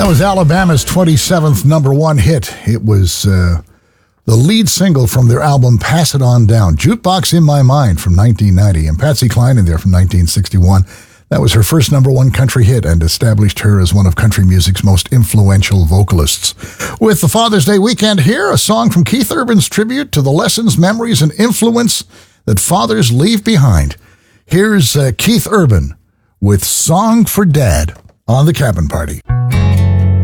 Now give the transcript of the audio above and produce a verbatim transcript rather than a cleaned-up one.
That was Alabama's twenty-seventh number one hit. It was uh, the lead single from their album Pass It On Down, Jukebox in My Mind from nineteen ninety, and Patsy Cline in there from nineteen sixty-one. That was her first number one country hit and established her as one of country music's most influential vocalists. With the Father's Day weekend here, a song from Keith Urban's tribute to the lessons, memories, and influence that fathers leave behind. Here's uh, Keith Urban with Song for Dad on The Cabin Party.